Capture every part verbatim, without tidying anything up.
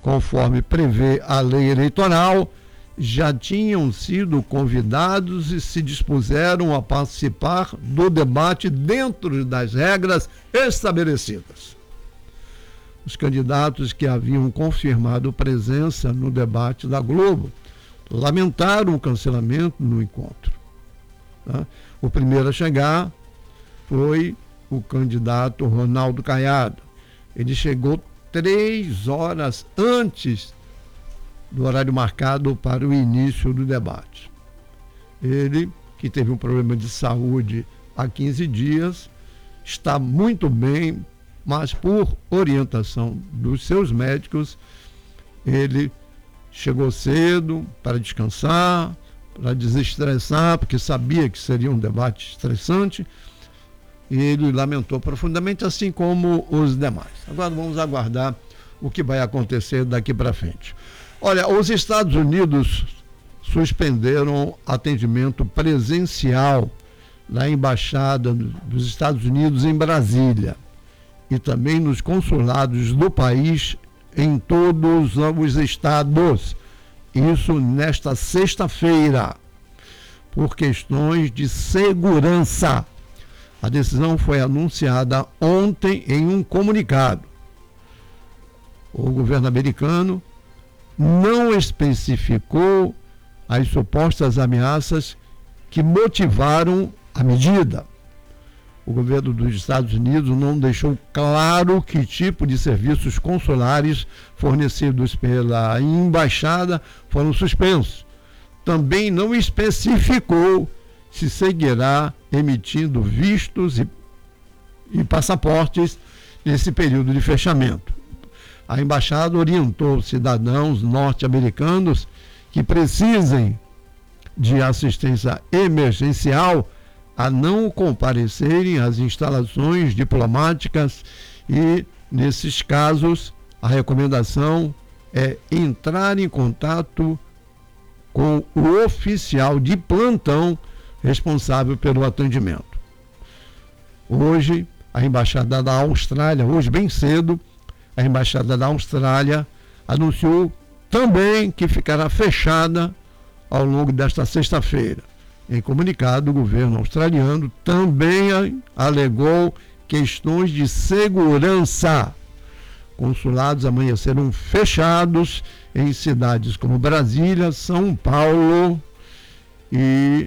conforme prevê a lei eleitoral, já tinham sido convidados e se dispuseram a participar do debate dentro das regras estabelecidas. Os candidatos que haviam confirmado presença no debate da Globo lamentaram o cancelamento no encontro. Tá? O primeiro a chegar foi o candidato Ronaldo Caiado. Ele chegou três horas antes do horário marcado para o início do debate. Ele, que teve um problema de saúde há quinze dias, está muito bem, mas por orientação dos seus médicos, ele chegou cedo para descansar, para desestressar, porque sabia que seria um debate estressante, e ele lamentou profundamente, assim como os demais. Agora vamos aguardar o que vai acontecer daqui para frente. Olha, os Estados Unidos suspenderam atendimento presencial na Embaixada dos Estados Unidos em Brasília e também nos consulados do país em todos os estados. Isso nesta sexta-feira, por questões de segurança. A decisão foi anunciada ontem em um comunicado. O governo americano não especificou as supostas ameaças que motivaram a medida. O governo dos Estados Unidos não deixou claro que tipo de serviços consulares fornecidos pela embaixada foram suspensos. Também não especificou se seguirá emitindo vistos e, e passaportes nesse período de fechamento. A embaixada orientou cidadãos norte-americanos que precisem de assistência emergencial a não comparecerem às instalações diplomáticas e, nesses casos, a recomendação é entrar em contato com o oficial de plantão responsável pelo atendimento. Hoje, a Embaixada da Austrália, hoje bem cedo, a Embaixada da Austrália anunciou também que ficará fechada ao longo desta sexta-feira. Em comunicado, o governo australiano também alegou questões de segurança. Consulados amanheceram fechados em cidades como Brasília, São Paulo, e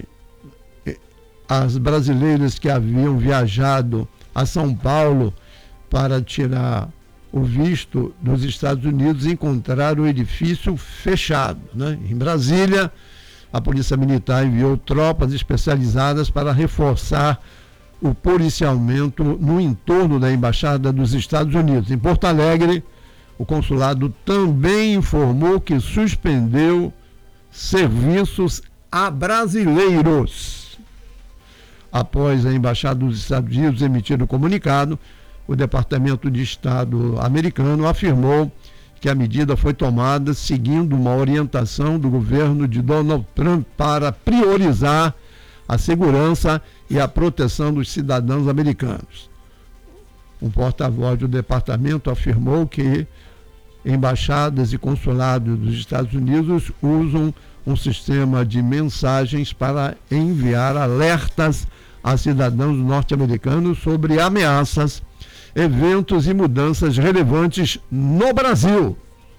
as brasileiras que haviam viajado a São Paulo para tirar o visto dos Estados Unidos encontraram o edifício fechado, né? Em Brasília, a Polícia Militar enviou tropas especializadas para reforçar o policiamento no entorno da Embaixada dos Estados Unidos. Em Porto Alegre, o consulado também informou que suspendeu serviços a brasileiros. Após a Embaixada dos Estados Unidos emitir o comunicado, o Departamento de Estado americano afirmou que a medida foi tomada seguindo uma orientação do governo de Donald Trump para priorizar a segurança e a proteção dos cidadãos americanos. Um porta-voz do departamento afirmou que embaixadas e consulados dos Estados Unidos usam um sistema de mensagens para enviar alertas a cidadãos norte-americanos sobre ameaças, eventos e mudanças relevantes no Brasil.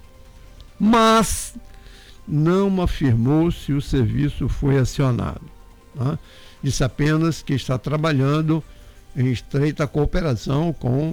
Mas não afirmou se o serviço foi acionado. Tá? Disse apenas que está trabalhando em estreita cooperação com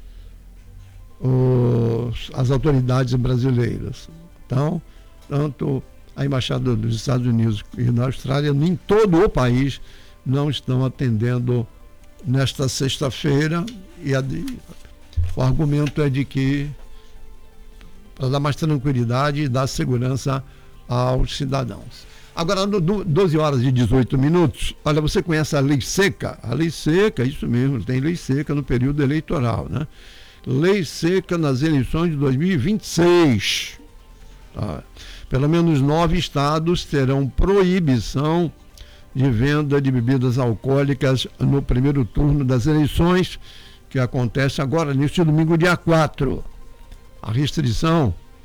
os, as autoridades brasileiras. Então, tanto a Embaixada dos Estados Unidos e na Austrália, em todo o país, não estão atendendo nesta sexta-feira, e a de, o argumento é de que para dar mais tranquilidade e dar segurança aos cidadãos. Agora, no, doze horas e dezoito minutos, olha, você conhece a lei seca? A lei seca, isso mesmo, tem lei seca no período eleitoral, né? Lei seca nas eleições de dois mil e vinte e seis. Tá? Pelo menos nove estados terão proibição de venda de bebidas alcoólicas no primeiro turno das eleições, que acontece agora neste domingo, dia quatro. A restrição